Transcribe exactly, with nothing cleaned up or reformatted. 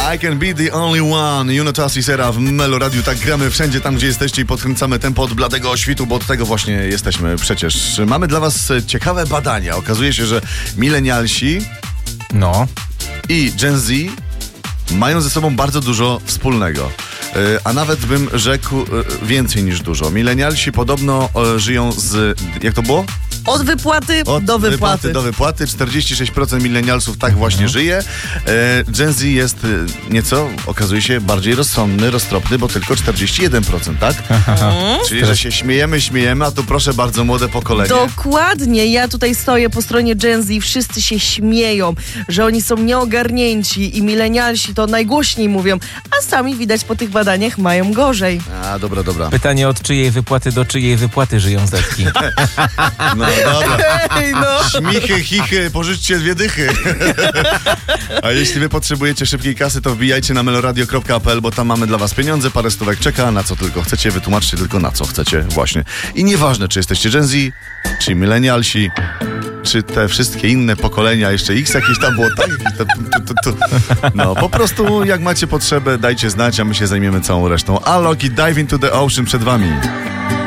I can be the only one. Juno Czas i Sera w Melo Radiu. Tak gramy wszędzie tam, gdzie jesteście i podkręcamy tempo od bladego świtu, bo od tego właśnie jesteśmy przecież. Mamy dla was ciekawe badania. Okazuje się, że milenialsi No. i Gen Z mają ze sobą bardzo dużo wspólnego. A nawet bym rzekł więcej niż dużo. Milenialsi podobno żyją z... Jak to było? Od wypłaty Od do wypłaty. wypłaty do wypłaty. czterdzieści sześć procent milenialsów tak właśnie żyje. Gen Z jest nieco, okazuje się, bardziej rozsądny, roztropny, bo tylko czterdzieści jeden procent, tak? Czyli, że się śmiejemy, śmiejemy, a tu proszę bardzo, młode pokolenie. Dokładnie. Ja tutaj stoję po stronie Gen Z i wszyscy się śmieją, że oni są nieogarnięci i milenialsi to najgłośniej mówią, a sami widać po tych badaniach mają gorzej. A, dobra, dobra. Pytanie, od czyjej wypłaty do czyjej wypłaty żyją zetki. No dobra. Ej, no. Śmichy, chichy, pożyczcie dwie dychy. A jeśli wy potrzebujecie szybkiej kasy, to wbijajcie na meloradio kropka p l, bo tam mamy dla was pieniądze, parę stówek czeka, na co tylko chcecie, wytłumaczcie tylko na co chcecie właśnie. I nieważne, czy jesteście Gen Z, czy milenialsi, czy te wszystkie inne pokolenia, jeszcze X jakieś tam było, tak? To, to, to, to. No, po prostu jak macie potrzebę, dajcie znać, a my się zajmiemy całą resztą. Alok i Dive into the Ocean przed wami.